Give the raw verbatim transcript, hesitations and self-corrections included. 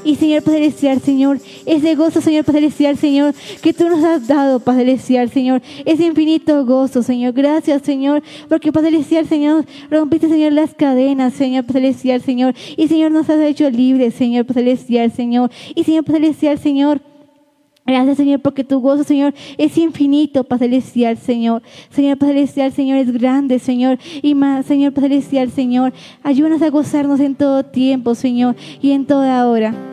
Y Señor Padre Celestial, Señor, ese gozo, Señor Padre Celestial, Señor, que tú nos has dado, Padre Celestial, Señor, ese infinito gozo, Señor. Gracias, Señor, porque Padre Celestial, Señor, rompiste, Señor, las cadenas, Señor Padre Celestial, Señor, y Señor, nos has hecho libres, Señor Padre Celestial, Señor, y Señor Padre Celestial, Señor, gracias, Señor, porque tu gozo, Señor, es infinito, Padre Celestial, Señor. Señor Padre Celestial, Señor, es grande, Señor. Y más, Señor Padre Celestial, Señor, ayúdanos a gozarnos en todo tiempo, Señor, y en toda hora.